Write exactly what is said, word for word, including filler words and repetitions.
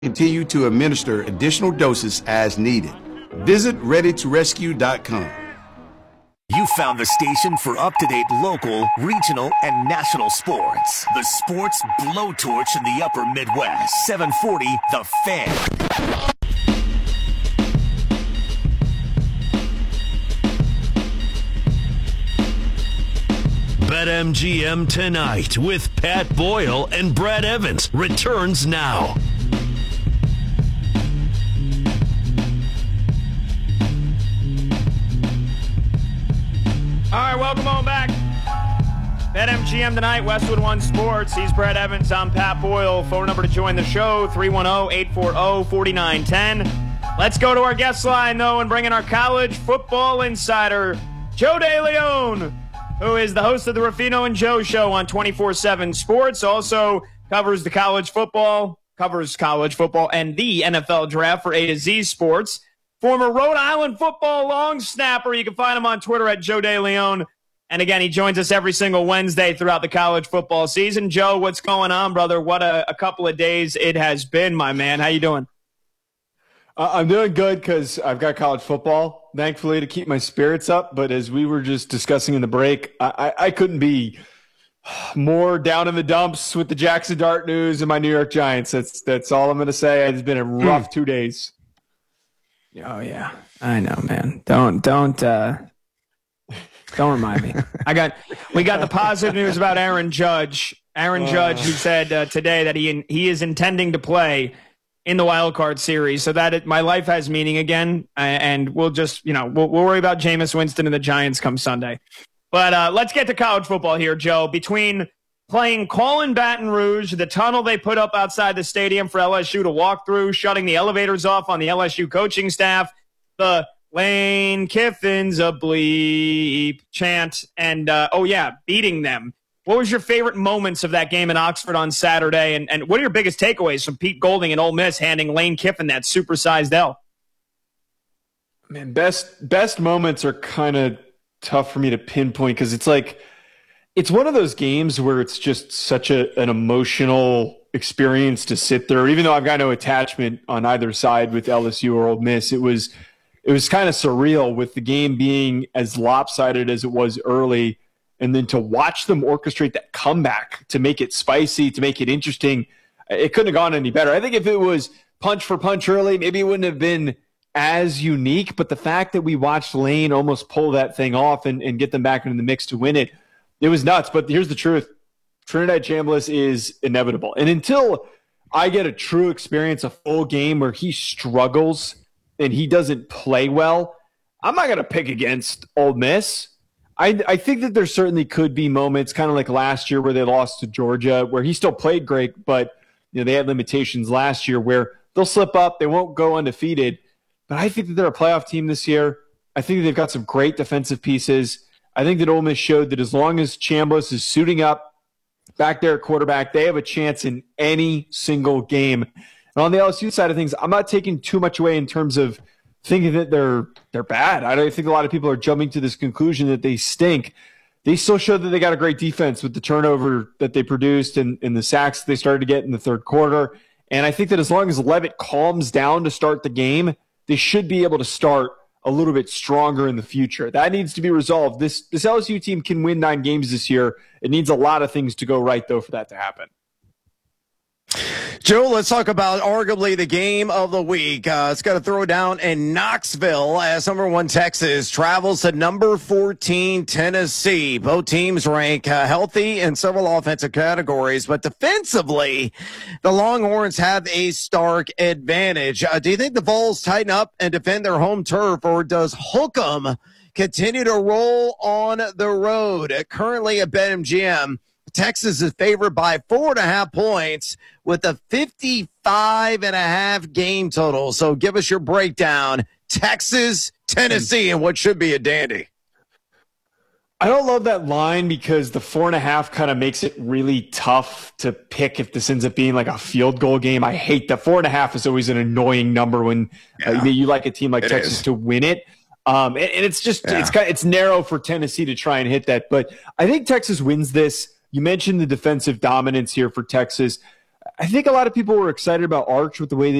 Continue to administer additional doses as needed. Visit ready to rescue dot com. You found the station for up-to-date local, regional, and national sports. The Sports Blowtorch in the Upper Midwest. seven forty The Fan. BetMGM Tonight with Pat Boyle and Brad Evans returns now. All right, welcome on back. BetMGM Tonight, Westwood One Sports. He's Brad Evans. I'm Pat Boyle. Phone number to join the show, three one zero, eight four zero, four nine one zero. Let's go to our guest line, though, and bring in our college football insider, Joe DeLeon, who is the host of the Ruffino and Joe Show on twenty-four seven Sports. Also covers the college football, covers college football and the N F L draft for A to Z Sports. Former Rhode Island football long snapper. You can find him on Twitter at Joe DeLeon. And again, he joins us every single Wednesday throughout the college football season. Joe, what's going on, brother? What a, a couple of days it has been, my man. How you doing? Uh, I'm doing good because I've got college football, thankfully, to keep my spirits up. But as we were just discussing in the break, I, I, I couldn't be more down in the dumps with the Jackson Dart news and my New York Giants. That's that's all I'm going to say. It's been a rough mm. two days. Oh yeah, I know, man. Don't don't uh, don't remind me. I got we got the positive news about Aaron Judge. Aaron Judge, who said uh, today that he he is intending to play in the wild card series, so that it, my life has meaning again. And we'll just you know we'll, we'll worry about Jameis Winston and the Giants come Sunday. But uh, let's get to college football here, Joe. Between playing Colin Baton Rouge, the tunnel they put up outside the stadium for L S U to walk through, shutting the elevators off on the L S U coaching staff, the Lane Kiffin's a bleep chant, and, uh, oh, yeah, beating them. What was your favorite moments of that game in Oxford on Saturday, and, and what are your biggest takeaways from Pete Golding and Ole Miss handing Lane Kiffin that supersized L? Man, best, best moments are kind of tough for me to pinpoint because it's like – it's one of those games where it's just such a, an emotional experience to sit there. Even though I've got no attachment on either side with L S U or Ole Miss, it was it was kind of surreal with the game being as lopsided as it was early, and then to watch them orchestrate that comeback to make it spicy, to make it interesting. It couldn't have gone any better. I think if it was punch for punch early, maybe it wouldn't have been as unique. But the fact that we watched Lane almost pull that thing off and, and get them back into the mix to win it, it was nuts. But here's the truth. Trinidad Chambliss is inevitable. And until I get a true experience, a full game where he struggles and he doesn't play well, I'm not going to pick against Ole Miss. I, I think that there certainly could be moments, kind of like last year where they lost to Georgia, where he still played great, but you know they had limitations last year where they'll slip up. They won't go undefeated. But I think that they're a playoff team this year. I think they've got some great defensive pieces. I think that Ole Miss showed that as long as Chambliss is suiting up back there at quarterback, they have a chance in any single game. And on the L S U side of things, I'm not taking too much away in terms of thinking that they're they're bad. I don't think a lot of people are jumping to this conclusion that they stink. They still showed that they got a great defense with the turnover that they produced and, and the sacks that they started to get in the third quarter. And I think that as long as Levitt calms down to start the game, they should be able to start a little bit stronger in the future. That needs to be resolved. This this L S U team can win nine games this year. It needs a lot of things to go right, though, for that to happen. Joe, let's talk about arguably the game of the week. Uh, it's got to throw down in Knoxville as number one Texas travels to number fourteen Tennessee. Both teams rank uh, healthy in several offensive categories, but defensively, the Longhorns have a stark advantage. Uh, do you think the Vols tighten up and defend their home turf, or does Hookem continue to roll on the road? Currently at BetMGM, Texas is favored by four and a half points with a fifty-five and a half game total. So give us your breakdown. Texas, Tennessee, and what should be a dandy. I don't love that line because the four and a half kind of makes it really tough to pick if this ends up being like a field goal game. I hate that. Four and a half is always an annoying number when yeah, uh, you like a team like Texas is. to win it. Um, and, and it's just, yeah. it's kind of, it's narrow for Tennessee to try and hit that. But I think Texas wins this. You mentioned the defensive dominance here for Texas. I think a lot of people were excited about Arch with the way they